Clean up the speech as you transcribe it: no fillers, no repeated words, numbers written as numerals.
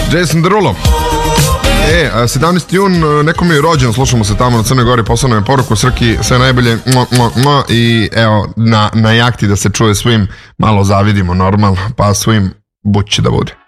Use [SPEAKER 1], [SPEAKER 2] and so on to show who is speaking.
[SPEAKER 1] Jason Derulo. 17. jun, neko mi je rođen, slušamo se tamo na Crnoj Gori, poslao nam je poruku, Srki, sve najbolje, i evo, na jahti da se čuje svim, malo zavidimo normalno, pa svim bući da bude.